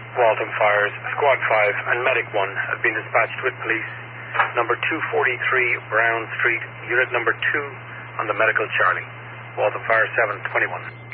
Waltham Fires, Squad 5 and Medic 1 have been dispatched with police. Number 243 Brown Street, Unit Number 2 on the Medical Charlie. Waltham Fire 721.